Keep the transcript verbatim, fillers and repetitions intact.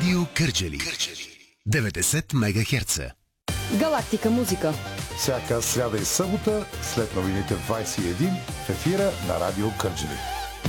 Радио Кърджали. деветдесет мегахерца. Галактика музика. Всяка сряда и събота след новините в двайсет и един в ефира на Радио Кърджали.